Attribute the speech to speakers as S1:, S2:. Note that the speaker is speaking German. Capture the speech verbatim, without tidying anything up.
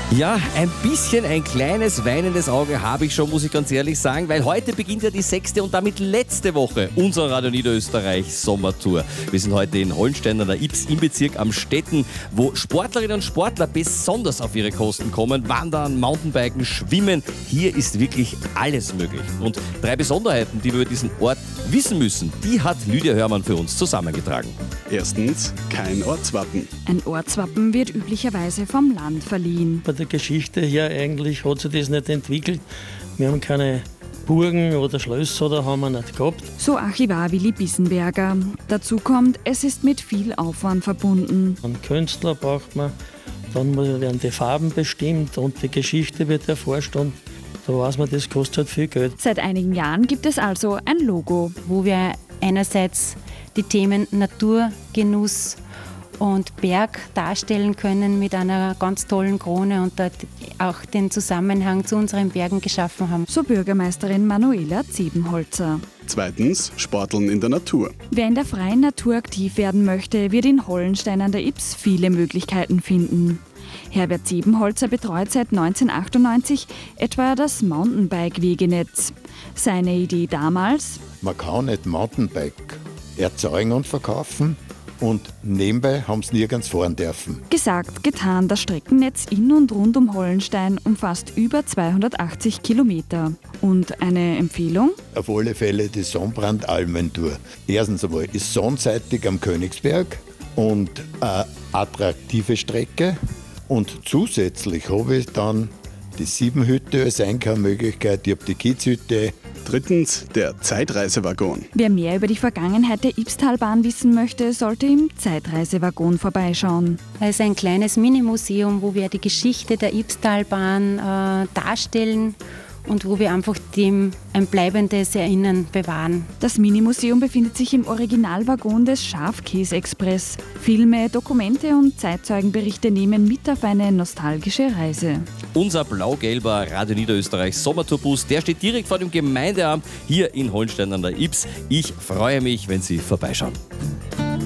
S1: Ja, ein bisschen ein kleines weinendes Auge habe ich schon, muss ich ganz ehrlich sagen, weil heute beginnt ja die sechste und damit letzte Woche unserer Radio Niederösterreich Sommertour. Wir sind heute in Hollenstein an der Ybbs im Bezirk Amstetten, wo Sportlerinnen und Sportler besonders auf ihre Kosten kommen, wandern, Mountainbiken, schwimmen. Hier ist wirklich alles möglich. Und drei Besonderheiten, die wir über diesen Ort wissen müssen, die hat Lydia Hörmann für uns zusammengetragen.
S2: Erstens, kein Ortswappen.
S3: Ein Ortswappen wird üblicherweise vom Land verliehen.
S4: Von der Geschichte her eigentlich hat sich das nicht entwickelt. Wir haben keine Burgen oder Schlösser oder haben wir nicht gehabt.
S3: So Archivar Willi Bissenberger. Dazu kommt, es ist mit viel Aufwand verbunden.
S4: Einen Künstler braucht man, dann werden die Farben bestimmt und die Geschichte wird erforscht und da weiß man, das kostet halt viel Geld.
S3: Seit einigen Jahren gibt es also ein Logo,
S5: wo wir einerseits die Themen Natur, Genuss und Berg darstellen können mit einer ganz tollen Krone und dort auch den Zusammenhang zu unseren Bergen geschaffen haben.
S3: So Bürgermeisterin Manuela Ziebenholzer.
S2: Zweitens, Sporteln in der Natur.
S3: Wer in der freien Natur aktiv werden möchte, wird in Hollenstein an der Ybbs viele Möglichkeiten finden. Herbert Ziebenholzer betreut seit neunzehnhundertachtundneunzig etwa das Mountainbike-Wegenetz. Seine Idee damals?
S6: Man kann nicht Mountainbike erzeugen und verkaufen und nebenbei haben sie nirgends fahren dürfen.
S3: Gesagt, getan. Das Streckennetz in und rund um Hollenstein umfasst über zweihundertachtzig Kilometer. Und eine Empfehlung?
S6: Auf alle Fälle die Sonnbrand-Almentour. Erstens einmal ist sonnenseitig am Königsberg und eine attraktive Strecke. Und zusätzlich habe ich dann die Siebenhütte als Einkaufsmöglichkeit, ich habe die Kiezhütte.
S2: Drittens, der Zeitreisewaggon.
S3: Wer mehr über die Vergangenheit der Ybbstalbahn wissen möchte, sollte im Zeitreisewaggon vorbeischauen.
S5: Es ist ein kleines Minimuseum, wo wir die Geschichte der Ybbstalbahn äh, darstellen und wo wir einfach dem ein bleibendes Erinnern bewahren.
S3: Das Minimuseum befindet sich im Originalwaggon des Schafkäse-Express. Filme, Dokumente und Zeitzeugenberichte nehmen mit auf eine nostalgische Reise.
S1: Unser blau-gelber Radio Niederösterreich Sommertourbus, der steht direkt vor dem Gemeindeamt hier in Hollenstein an der Ybbs. Ich freue mich, wenn Sie vorbeischauen.